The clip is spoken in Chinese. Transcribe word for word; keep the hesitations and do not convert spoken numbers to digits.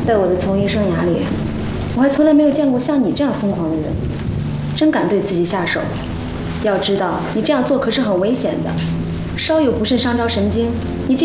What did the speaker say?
在我的从医生涯里，我还从来没有见过像你这样疯狂的人，真敢对自己下手。要知道，你这样做可是很危险的，稍有不慎伤着神经，你这